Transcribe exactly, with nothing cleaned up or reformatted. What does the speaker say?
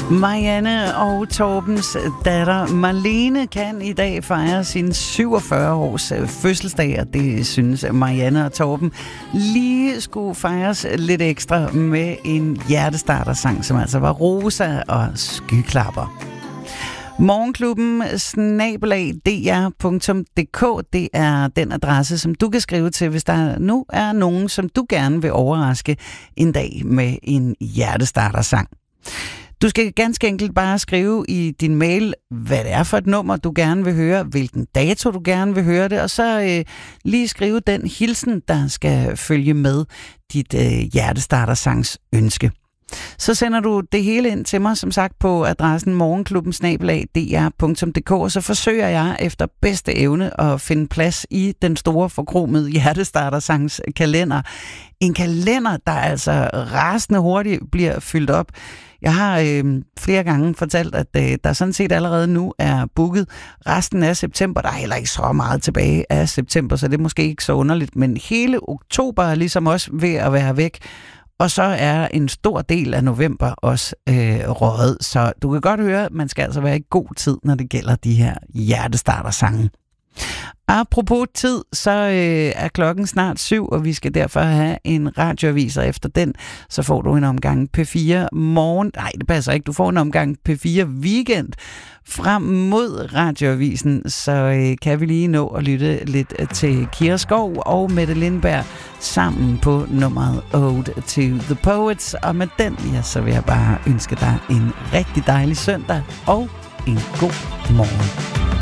Marianne og Torbens datter Marlene kan i dag fejre sin syvogfyrre års fødselsdag, og det synes Marianne og Torben lige skulle fejres lidt ekstra med en hjertestartersang, som altså var Rosa og Skyklapper. Morgenklubben snabel-a d r punktum d k, det er den adresse, som du kan skrive til, hvis der nu er nogen, som du gerne vil overraske en dag med en hjertestartersang. Du skal ganske enkelt bare skrive i din mail, hvad det er for et nummer, du gerne vil høre, hvilken dato du gerne vil høre det, og så øh, lige skrive den hilsen, der skal følge med dit øh, hjertestartersangs ønske. Så sender du det hele ind til mig, som sagt, på adressen morgenklubben snabel-a d r punktum d k, og så forsøger jeg efter bedste evne at finde plads i den store forkromede hjertestartersangs kalender. En kalender, der altså rasende hurtigt bliver fyldt op. Jeg har øh, flere gange fortalt, at øh, der sådan set allerede nu er booket resten af september. Der er heller ikke så meget tilbage af september, så det er måske ikke så underligt, men hele oktober er ligesom også ved at være væk. Og så er en stor del af november også øh, røget. Så du kan godt høre, at man skal altså være i god tid, når det gælder de her hjertestartersange. Apropos tid, så øh, er klokken snart syv, og vi skal derfor have en radioavis, og efter den, så får du en omgang P fire morgen. Nej, det passer ikke. Du får en omgang P fire weekend frem mod radioavisen, så øh, kan vi lige nå at lytte lidt til Kira Skov og Mette Lindberg sammen på nummeret Ode to the Poets. Og med den, ja, så vil jeg bare ønske dig en rigtig dejlig søndag og en god morgen.